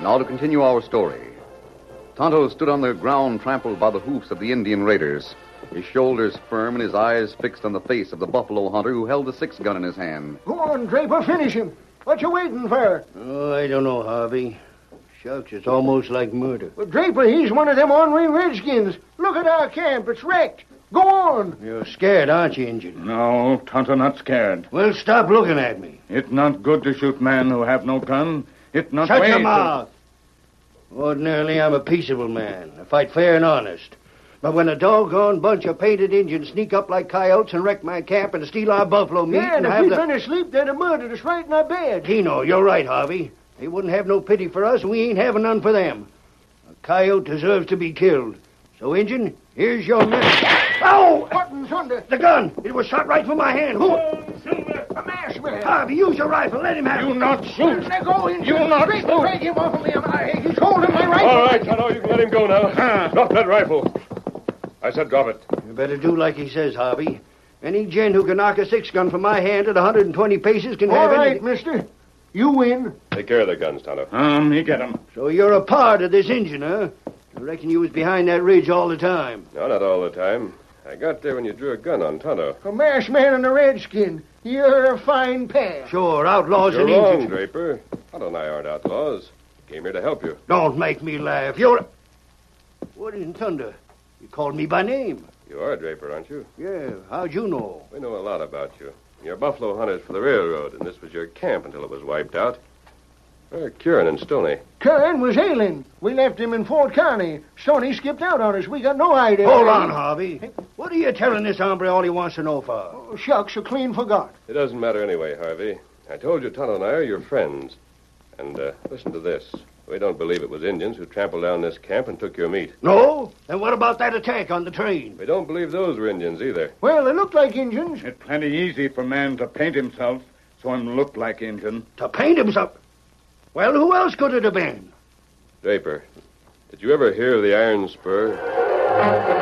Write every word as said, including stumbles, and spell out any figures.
Now to continue our story. Tonto stood on the ground trampled by the hoofs of the Indian raiders, his shoulders firm and his eyes fixed on the face of the buffalo hunter who held the six-gun in his hand. Go on, Draper, finish him. What you waiting for? Oh, I don't know, Harvey. Shucks, it's almost like murder. Well, Draper, he's one of them ornery redskins. Look at our camp. It's wrecked. Go on. You're scared, aren't you, Injun? No, Tonto not scared. Well, stop looking at me. It's not good to shoot men who have no gun. It's not Shut way your to- mouth. Ordinarily, I'm a peaceable man. I fight fair and honest. But when a doggone bunch of painted Indians sneak up like coyotes and wreck my camp and steal our buffalo meat Yeah, and and if have we'd the... been asleep, they'd have murdered us right in our bed. Tino, you're right, Harvey. They wouldn't have no pity for us, and we ain't having none for them. A coyote deserves to be killed. So, Injun, here's your message. Ow! What in thunder? The gun! It was shot right from my hand. Who? Silver, a masked man. Harvey, use your rifle. Let him have it. You not shoot. Let go, Injun. You not Draper, shoot. drag him off of me. I, he's holding my rifle. All right, Tonto, you can let him go now. Drop that rifle. I said drop it. You better do like he says, Harvey. Any gent who can knock a six-gun from my hand at one hundred twenty paces can All have right, anything. mister. You win. Take care of the guns, Tonto. Um, me get him. So you're a part of this engine, huh? I reckon you was behind that ridge all the time. No, not all the time. I got there when you drew a gun on Tonto. A masked man and a redskin. You're a fine pair. Sure, outlaws You're and wrong, Indians. Draper. Tonto and I aren't outlaws. Came here to help you. Don't make me laugh. You're... What in thunder? You called me by name. You are Draper, aren't you? Yeah, how'd you know? We know a lot about you. You're buffalo hunters for the railroad, and this was your camp until it was wiped out. Where are Curran and Stoney? Curran was ailing. We left him in Fort County. Stoney skipped out on us. We got no idea. Hold on, Harvey. What are you telling this hombre all he wants to know for? Oh, shucks, I clean forgot. It doesn't matter anyway, Harvey. I told you Tonto and I are your friends. And uh, listen to this. We don't believe it was Indians who trampled down this camp and took your meat. No? Then what about that attack on the train? We don't believe those were Indians either. Well, they looked like Indians. It's plenty easy for man to paint himself so him look like Injun. To paint himself? Well, who else could it have been? Draper, did you ever hear of the Iron Spur?